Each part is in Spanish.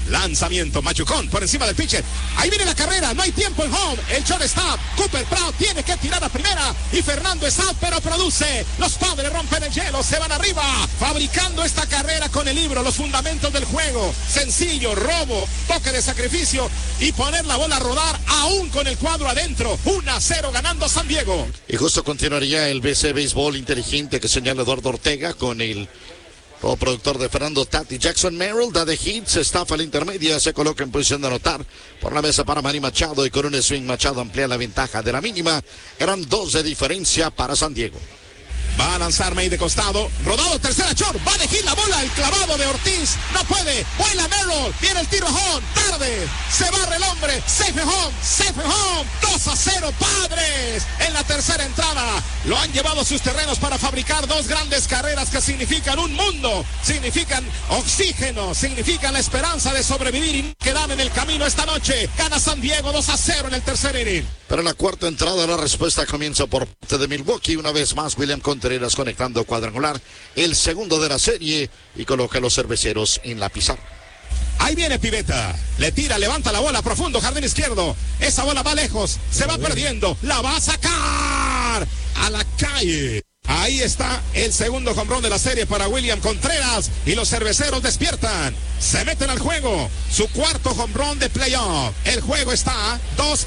Lanzamiento, Machucón por encima del pitcher. Ahí viene la carrera, no hay tiempo en home. El shortstop, Cooper Proud, tiene que tirar a primera. Y Fernando es out, pero produce. Los Padres rompen el hielo, se van arriba. Fabricando esta carrera con el libro, los fundamentos del juego. Sencillo, robo, toque de sacrificio y poner la bola a rodar aún con el cuadro adentro. 1-0 ganando San Diego. Y justo continuaría el BC Béisbol inteligente que señala Eduardo Ortega con el productor de Fernando Tati. Jackson Merrill da de hits, estafa a la intermedia, se coloca en posición de anotar por la mesa para Manny Machado y con un swing Machado amplía la ventaja de la mínima. Eran 2 de diferencia para San Diego. Va a lanzar May de costado, rodado, tercera short, va de hit la bola, el clavado de Ortiz, no puede, vuela Merrill, viene el tiro home, tarde, se barre el hombre, safe home, 2-0 Padres, en la tercera entrada, lo han llevado a sus terrenos para fabricar 2 grandes carreras que significan un mundo, significan oxígeno, significan la esperanza de sobrevivir y quedar en el camino esta noche, gana San Diego 2-0 en el tercer inning. Pero en la cuarta entrada la respuesta comienza por parte de Milwaukee, una vez más William Contreras conectando cuadrangular, el segundo de la serie y coloca a los cerveceros en la pizarra. Ahí viene Pivetta, le tira, levanta la bola profundo, jardín izquierdo, esa bola va lejos, se va perdiendo, la va a sacar a la calle. Ahí está el segundo jonrón de la serie para William Contreras y los cerveceros despiertan, se meten al juego, su cuarto jonrón de playoff. El juego está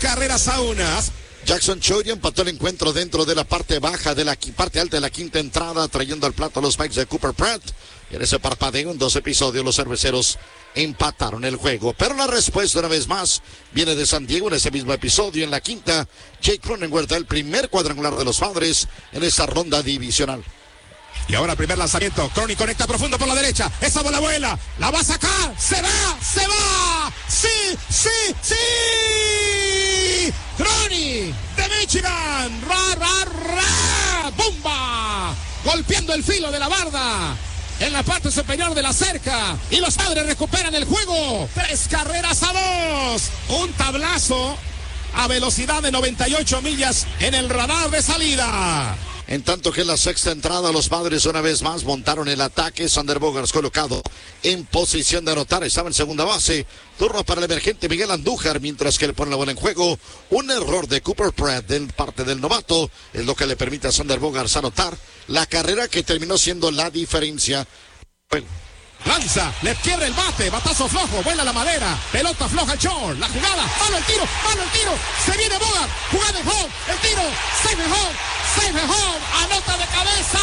2-1. Jackson Chourio empató el encuentro dentro de la parte baja de la parte alta de la quinta entrada, trayendo al plato a los Spikes de Cooper Pratt. Y en ese parpadeo, en 2 episodios, los cerveceros empataron el juego. Pero la respuesta, una vez más, viene de San Diego en ese mismo episodio. En la quinta, Jake Cronenworth da el primer cuadrangular de los Padres en esa ronda divisional. Y ahora primer lanzamiento, Crony conecta profundo por la derecha, esa bola vuela, la va a sacar, se va, sí, Crony de Michigan, ¡bumba! Golpeando el filo de la barda en la parte superior de la cerca y los Padres recuperan el juego, 3-2, un tablazo a velocidad de 98 millas en el radar de salida. En tanto que en la sexta entrada los Padres una vez más montaron el ataque. Sander Bogaerts colocado en posición de anotar, estaba en segunda base. Turno para el emergente Miguel Andújar, mientras que le pone la bola en juego. Un error de Cooper Pratt de parte del novato es lo que le permite a Sander Bogaerts anotar la carrera que terminó siendo la diferencia. Lanza, le quiebra el bate, batazo flojo, vuela la madera, pelota floja al short, la jugada, malo el tiro, se viene Bogaerts, jugada en home, el tiro, safe home, anota de cabeza,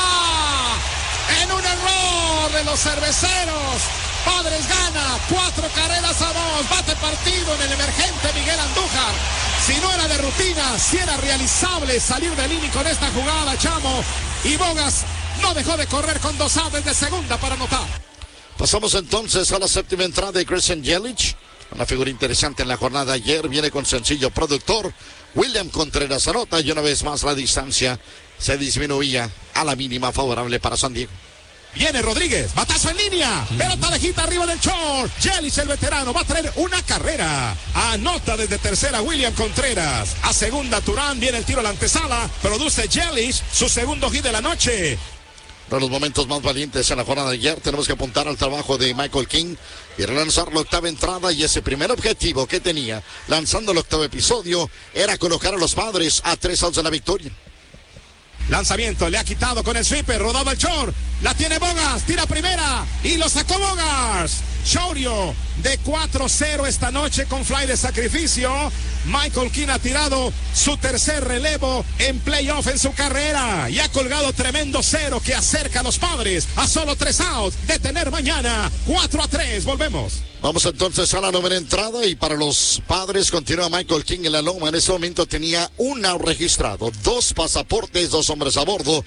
en un error de los cerveceros, Padres gana, 4-2, bate partido en el emergente Miguel Andújar. Si no era de rutina, si era realizable salir del inning con esta jugada, Chamo, y Bogaerts no dejó de correr con 2 outs desde segunda para anotar. Pasamos entonces a la séptima entrada de Christian Yelich, una figura interesante en la jornada ayer, viene con sencillo productor. William Contreras anota y una vez más la distancia se disminuía a la mínima favorable para San Diego. Viene Rodríguez, batazo en línea, pelota de hit arriba del short. Yelich, el veterano, va a traer una carrera. Anota desde tercera William Contreras. A segunda Turán, viene el tiro a la antesala. Produce Yelich su segundo hit de la noche. Uno de los momentos más valientes en la jornada de ayer. Tenemos que apuntar al trabajo de Michael King y relanzar la octava entrada, y ese primer objetivo que tenía lanzando el octavo episodio era colocar a los Padres a 3 outs de la victoria. Lanzamiento, le ha quitado con el sweeper, rodado el short, la tiene Bogaerts, tira primera y lo sacó Bogaerts. Chourio de 4-0 esta noche con fly de sacrificio. Michael King ha tirado su tercer relevo en playoff en su carrera y ha colgado tremendo cero que acerca a los Padres a solo 3 outs de tener mañana 4-3. Volvemos. Vamos entonces a la novena entrada y para los Padres continúa Michael King en la loma. En este momento tenía un out registrado, 2 pasaportes, 2 hombres a bordo.